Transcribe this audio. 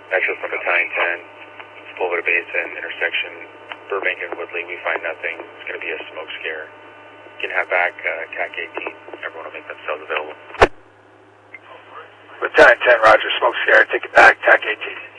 Actually, from Battalion 10, Silver Basin, intersection, Burbank and Woodley, we find nothing. It's going to be a smoke scare. You can have back TAC 18. Everyone will make themselves available. Battalion 10, roger, smoke scare. Take it back, TAC 18.